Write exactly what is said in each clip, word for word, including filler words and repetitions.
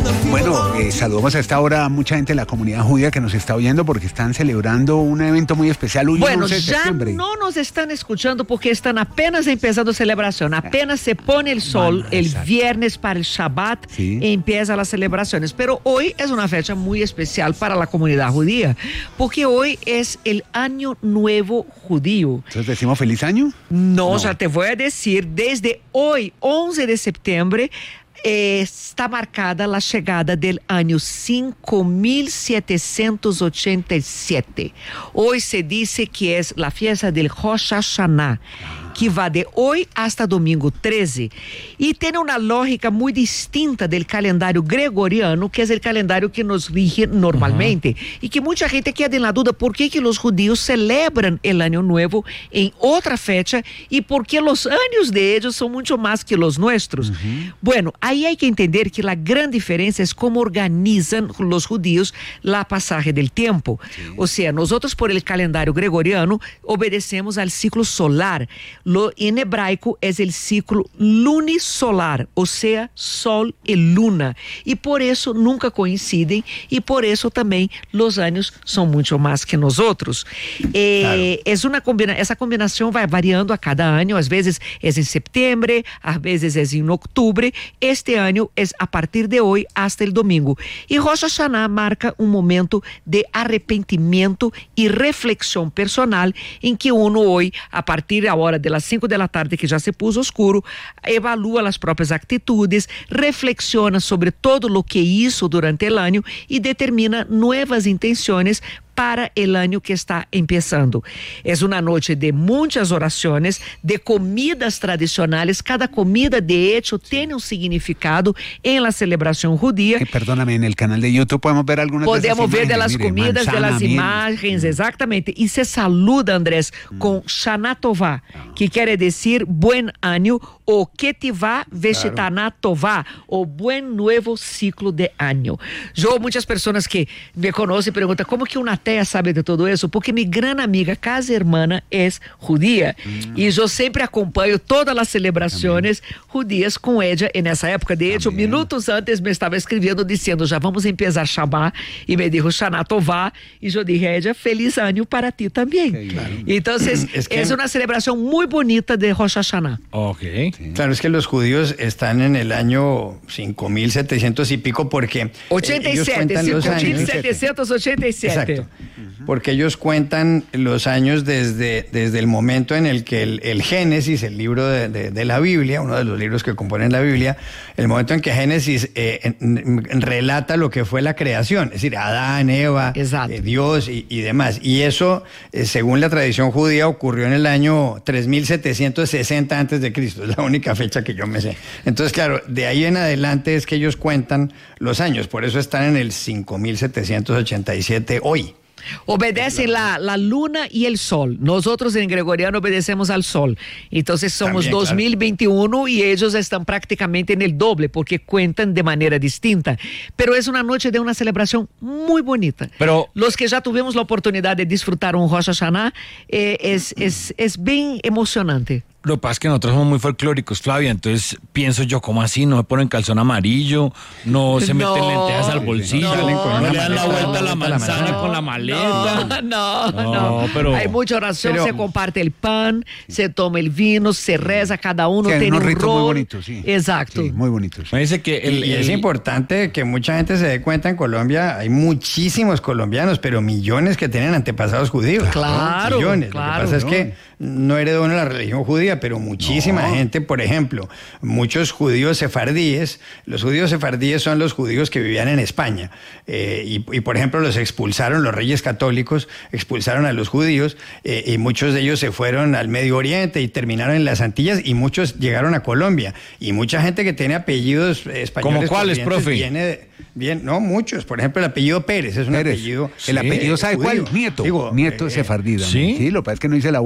Bueno, eh, saludamos a esta hora a mucha gente de la comunidad judía que nos está oyendo porque están celebrando un evento muy especial hoy, bueno, once de ya septiembre. no nos están escuchando porque están apenas empezando celebración. Apenas se pone el sol Bueno, el exacto. viernes para el Shabbat Sí. y empiezan las celebraciones. Pero hoy es una fecha muy especial para la comunidad judía porque hoy es el Año Nuevo Judío. Entonces decimos feliz año. No, ya te voy a decir, desde hoy, once de septiembre, eh, está marcada la llegada del año cinco mil setecientos ochenta y siete. Hoy se dice que es la fiesta del Rosh Hashanah, que va de hoy hasta domingo treze, y tiene una lógica muy distinta del calendario gregoriano, que es el calendario que nos rige normalmente, uh-huh. y que mucha gente queda en la duda por qué que los judíos celebran el año nuevo en otra fecha y por qué los años de ellos son mucho más que los nuestros. Uh-huh. Bueno, ahí hay que entender que la gran diferencia es cómo organizan los judíos la pasaje del tiempo. Sí. O sea, nosotros por el calendario gregoriano obedecemos al ciclo solar. Lo en hebraico es el ciclo lunisolar, o sea, sol y luna. Y por eso nunca coinciden y por eso también los años son mucho más que nosotros. Eh, claro. Es una combina- esa combinación va variando a cada año, a veces es en septiembre, a veces es en octubre. Este año es a partir de hoy hasta el domingo. Y Rosh Hashanah marca un momento de arrepentimiento y reflexión personal en que uno hoy, a partir ahora de las cinco de la tarde que ya se puso oscuro, evalúa las propias actitudes, reflexiona sobre todo lo que hizo durante el año y determina nuevas intenciones para el año que está empezando. Es una noche de muchas oraciones, de comidas tradicionales. Cada comida, de hecho, tiene un significado en la celebración judía. Eh, perdóname, en el canal de YouTube podemos ver algunas Podemos de ver de imágenes, las mire, comidas, manzana, de las miel. imágenes, Mm. exactamente. Y se saluda, Andrés, mm. con Shana Tová, que quiere decir buen año, o Ketivá Veshetana Tová, o buen nuevo ciclo de año. Yo, muchas personas que me conocen preguntan, ¿cómo que una atea sabe de todo eso? Porque mi gran amiga, casa hermana, es judía. Mm. Y yo siempre acompaño todas las celebraciones Amén. judías con ella en esa época. De hecho, Amén. minutos antes me estaba escribiendo diciendo, ya vamos a empezar Shabbat, y me dijo Shana Tová, y yo dije a ella, feliz año para ti también. Claro. Entonces, es, que... es una celebración muy bonita de Rosh Hashanah. Ok. Sí. Claro, es que los judíos están en el año cinco mil setecientos y pico porque ochenta y siete, eh, cinco mil setecientos ochenta y siete. Exacto. Porque ellos cuentan los años desde, desde el momento en el que el, el Génesis, el libro de, de, de la Biblia, uno de los libros que componen la Biblia, el momento en que Génesis eh, en, en, relata lo que fue la creación, es decir, Adán, Eva, eh, Dios y, y demás. Y eso, eh, según la tradición judía, ocurrió en el año tres mil setecientos sesenta antes de Cristo, es la única fecha que yo me sé. Entonces, claro, de ahí en adelante es que ellos cuentan los años, por eso están en el cinco mil setecientos ochenta y siete hoy. Obedecen la, la luna y el sol. Nosotros en gregoriano obedecemos al sol. Entonces somos También, dos mil veintiuno claro. y ellos están prácticamente en el doble porque cuentan de manera distinta. Pero es una noche de una celebración muy bonita. Pero los que ya tuvimos la oportunidad de disfrutar un Rosh Hashanah, eh, es, es, es bien emocionante. Lo que pasa es que nosotros somos muy folclóricos, Flavia, entonces pienso yo, ¿cómo así? No me ponen calzón amarillo, no se no, meten lentejas al bolsillo, no, no, no le dan la vuelta a la no, manzana no, con la maleta. No, no, no. no pero, hay mucha oración, pero, se comparte el pan, se toma el vino, se reza, cada uno sí, tiene un rito rol. Muy bonito, sí. Exacto. Sí, muy bonito. Sí. Me dice que el, y, y es el, importante que mucha gente se dé cuenta en Colombia, hay muchísimos colombianos, pero millones que tienen antepasados judíos. Claro, ¿no? Millones. claro. Lo que pasa ¿no? es que no heredó uno la religión judía, pero muchísima no. gente, por ejemplo, muchos judíos sefardíes, los judíos sefardíes son los judíos que vivían en España, eh, y, y por ejemplo los expulsaron, los reyes católicos expulsaron a los judíos, eh, y muchos de ellos se fueron al Medio Oriente y terminaron en las Antillas, y muchos llegaron a Colombia, y mucha gente que tiene apellidos españoles. ¿Cómo cuáles, profe? Viene de, bien, no, muchos, por ejemplo el apellido Pérez, es un Pérez. apellido. El sí, apellido, ¿sabe judío. cuál? Nieto. Digo, Nieto eh, sefardí. ¿sí? Sí, lo que pasa es que no hice la vuelta.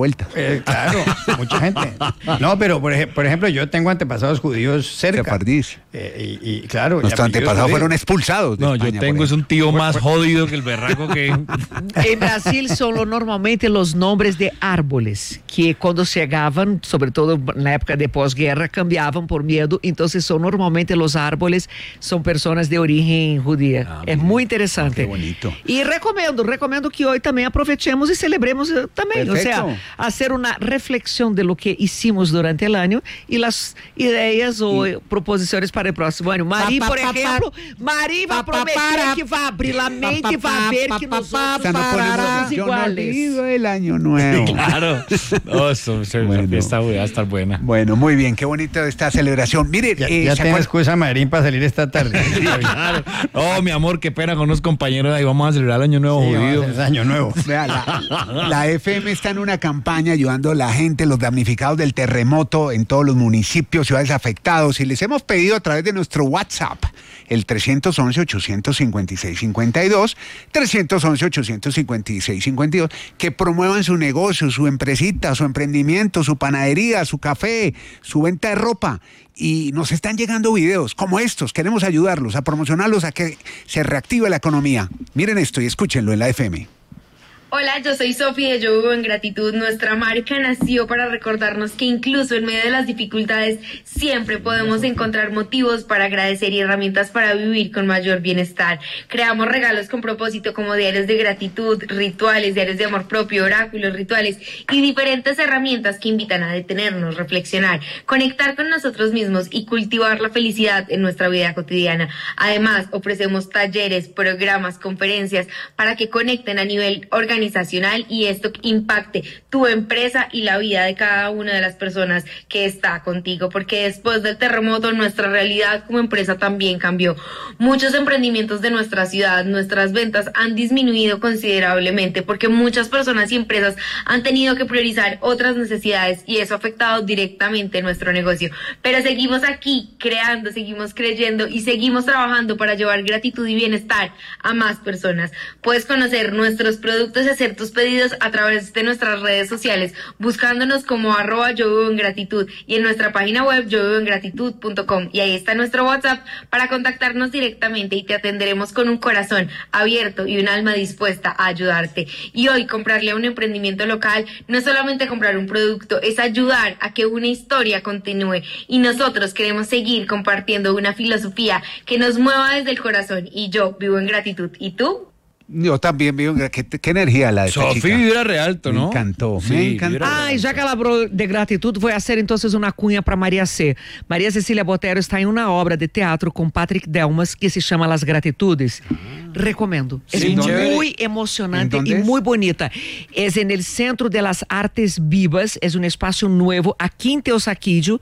Eh, claro, mucha gente. No, pero por, ej por ejemplo, yo tengo antepasados judíos cerca. Sefardís. Eh, y, y claro. Nuestros antepasados fueron expulsados de No, España, yo tengo es un tío más jodido que el berraco que... En Brasil son lo, normalmente los nombres de árboles, que cuando llegaban, sobre todo en la época de posguerra, cambiaban por miedo. Entonces son normalmente los árboles, son personas de origen judía. Ah, es mira. muy interesante. Qué bonito. Y recomiendo, recomiendo que hoy también aprovechemos y celebremos eh, también. Perfecto. O sea, hacer una reflexión de lo que hicimos durante el año y las ideas o eh, proposiciones para el próximo año. Mari, por ejemplo, Mari va a prometer que va a abrir la mente y va a ver que nosotros O sea, no ponemos, somos yo no iguales. olvido el año nuevo. Claro. No, eso, eso, Bueno. esa fiesta va a estar buena. Bueno, muy bien, qué bonita esta celebración. Mire, Ya, eh, ya ¿se tengo acuerdan? excusa, Marín, para salir esta tarde. Claro. Oh, mi amor, qué pena con unos compañeros ahí. Vamos a celebrar el año nuevo Sí, vamos a judío. hacer año nuevo. Vea, la, la F M está en una campaña ayudando a la gente, los damnificados del terremoto en todos los municipios, ciudades afectados, y les hemos pedido a través de nuestro WhatsApp, el tres once, ocho cinco seis, cinco dos, tres once, ocho cinco seis, cinco dos, que promuevan su negocio, su empresita, su emprendimiento, su panadería, su café, su venta de ropa. Y nos están llegando videos como estos. Queremos ayudarlos a promocionarlos, a que se reactive la economía. Miren esto y escúchenlo en la F M. Hola, yo soy Sofía de Yo Vivo en Gratitud. Nuestra marca nació para recordarnos que incluso en medio de las dificultades siempre podemos encontrar motivos para agradecer y herramientas para vivir con mayor bienestar. Creamos regalos con propósito como diarios de gratitud, rituales, diarios de amor propio, oráculos, rituales y diferentes herramientas que invitan a detenernos, reflexionar, conectar con nosotros mismos y cultivar la felicidad en nuestra vida cotidiana. Además, ofrecemos talleres, programas, conferencias para que conecten a nivel organizacional y esto impacte tu empresa y la vida de cada una de las personas que está contigo, porque después del terremoto nuestra realidad como empresa también cambió. Muchos emprendimientos de nuestra ciudad, nuestras ventas han disminuido considerablemente porque muchas personas y empresas han tenido que priorizar otras necesidades y eso ha afectado directamente nuestro negocio. Pero seguimos aquí creando, seguimos creyendo y seguimos trabajando para llevar gratitud y bienestar a más personas. Puedes conocer nuestros productos y hacer tus pedidos a través de nuestras redes sociales, buscándonos como arroba yo vivo en gratitud y en nuestra página web yo vivo en gratitud punto com, y ahí está nuestro WhatsApp para contactarnos directamente y te atenderemos con un corazón abierto y un alma dispuesta a ayudarte. Y hoy comprarle a un emprendimiento local no es solamente comprar un producto, es ayudar a que una historia continúe y nosotros queremos seguir compartiendo una filosofía que nos mueva desde el corazón y yo vivo en gratitud. ¿Y tú? Yo también veo qué, qué energía la de esta Sofía chica. vibra re alto, Me ¿no? encantó, Sí, me encantó. vibra re Ai, alto. já que ela falou de gratitud, vou fazer então uma cunha para Maria C. Maria Cecília Botero está em uma obra de teatro com Patrick Delmas que se chama Las Gratitudes. Recomendo. É Sí, chévere. muito emocionante ¿En dónde e es? muito bonita. É en el Centro de las Artes Vivas, é um espaço novo aqui em Teusaquillo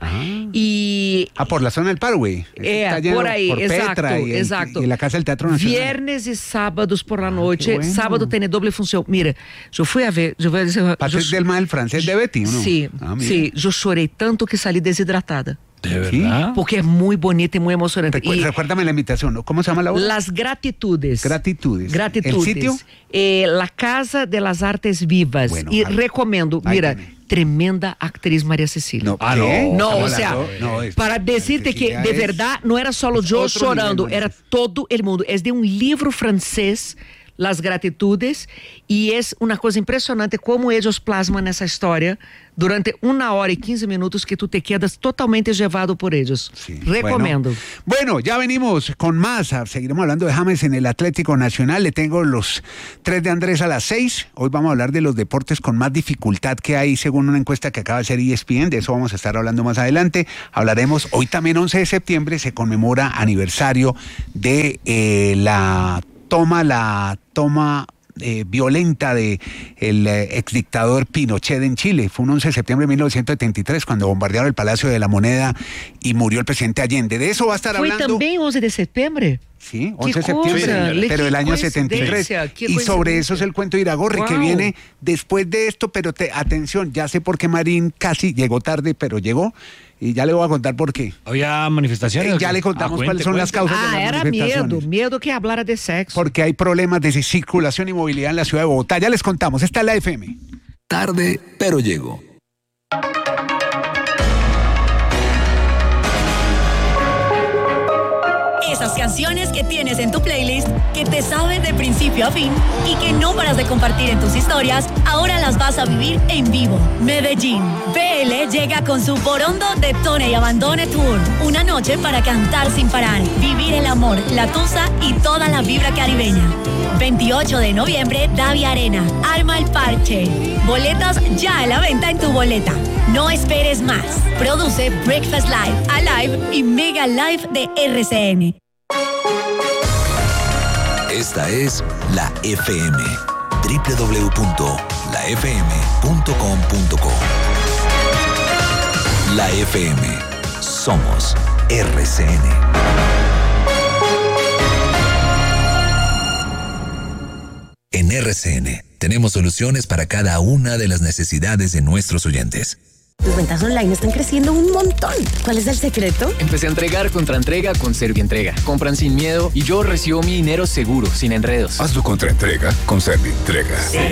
e Ah, por la zona del Paraguay. É, Está lleno por aí, por exato, Petra y, exato. y la Casa del Teatro Nacional. Viernes e sábados por la noite. qué bueno. Sábado tem doble função. Mira, eu fui a ver. Eu vou dizer, Patrick eu- Delmas, el francés de Betty, ¿o no? Sim, Ah, mira. sim. Eu chorei tanto que saí desidratada. ¿De Sí. verdad? Porque é muito bonito e muito emocionante. Recu- E Recuérdame la invitación, ¿no? ¿Cómo se llama la obra? Las Gratitudes. Gratitudes. Gratitudes. ¿El sitio? Eh, la Casa de las Artes Vivas. Bueno, e ahí- recomendo. ahí Mira, tiene. tremenda actriz María Cecilia. No, Ah, ¿qué? no. No, o Estamos sea, hablando- no, es- para decirte que Cecilia de es- verdad no era solo yo otro chorando, nivel, era María. todo el mundo. Es de un libro francés, Las Gratitudes, y es una cosa impresionante cómo ellos plasman esa historia durante una hora y quince minutos que tú te quedas totalmente llevado por ellos. Sí, Recomiendo. Bueno, bueno, ya venimos con más. Ah, Seguiremos hablando de James en el Atlético Nacional. Le tengo los tres de Andrés a las seis. Hoy vamos a hablar de los deportes con más dificultad que hay, según una encuesta que acaba de hacer E S P N. De eso vamos a estar hablando más adelante. Hablaremos hoy también, once de septiembre, se conmemora aniversario de eh, la toma, la toma Eh, violenta de el eh, exdictador Pinochet en Chile. Fue un once de septiembre de mil novecientos setenta y tres cuando bombardearon el Palacio de la Moneda y murió el presidente Allende. De eso va a estar Fue hablando. también once de septiembre. Sí, Qué once de cosa, septiembre, le- pero qué el año setenta y tres. coincidencia, qué Y sobre coincidencia. eso es el cuento de Iragorri, que Wow. viene después de esto, pero te, atención, ya sé por qué Marín casi llegó tarde, pero llegó, y ya le voy a contar por qué. ¿Había manifestaciones? Eh, ya le contamos Ah, cuáles cuente, son las cuente. causas de Ah, las era manifestaciones. miedo, miedo que hablara de sexo. Porque hay problemas de circulación y movilidad en la ciudad de Bogotá. Ya les contamos, esta es la F M. Tarde, pero llego. Esas canciones que tienes en tu playlist, que te sabes de principio a fin y que no paras de compartir en tus historias, ahora las vas a vivir en vivo. Medellín. B L llega con su Borondo Detone y Abandone Tour. Una noche para cantar sin parar, vivir el amor, la tusa y toda la vibra caribeña. veintiocho de noviembre, Davia Arena. Arma el parche. Boletas ya a la venta en tu boleta. No esperes más. Produce Breakfast Live, Alive y Mega Live de R C N. Esta es la F M. doble u doble u doble u punto la f m punto com punto co. La F M. Somos R C N. En R C N tenemos soluciones para cada una de las necesidades de nuestros oyentes. Tus ventas online están creciendo un montón. ¿Cuál es el secreto? Empecé a entregar contra entrega con Servientrega. Compran sin miedo y yo recibo mi dinero seguro, sin enredos. Haz tu contraentrega con Servientrega.